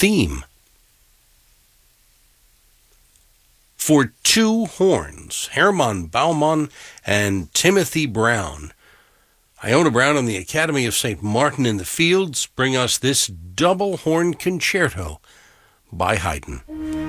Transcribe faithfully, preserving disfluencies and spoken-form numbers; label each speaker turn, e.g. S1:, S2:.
S1: theme. For two horns, Hermann Baumann and Timothy Brown. Iona Brown and the Academy of Saint Martin in the Fields bring us this double horn concerto by Haydn.